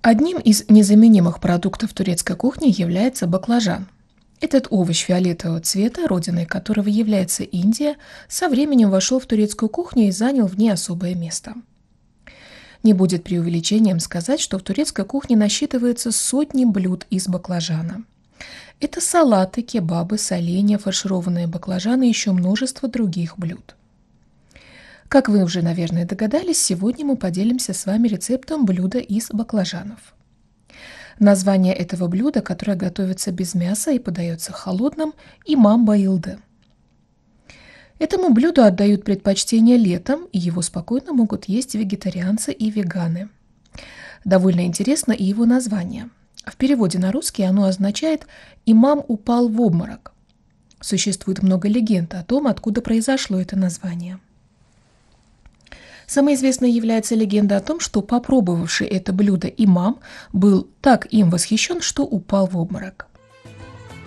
Одним из незаменимых продуктов турецкой кухни является баклажан. Этот овощ фиолетового цвета, родиной которого является Индия, со временем вошел в турецкую кухню и занял в ней особое место. Не будет преувеличением сказать, что в турецкой кухне насчитывается сотни блюд из баклажана. Это салаты, кебабы, соленья, фаршированные баклажаны и еще множество других блюд. Как вы уже, наверное, догадались, сегодня мы поделимся с вами рецептом блюда из баклажанов. Название этого блюда, которое готовится без мяса и подается холодным, имам баилды. Этому блюду отдают предпочтение летом, и его спокойно могут есть вегетарианцы и веганы. Довольно интересно и его название. В переводе на русский оно означает «имам упал в обморок». Существует много легенд о том, откуда произошло это название. Самой известной является легенда о том, что попробовавший это блюдо имам был так им восхищен, что упал в обморок.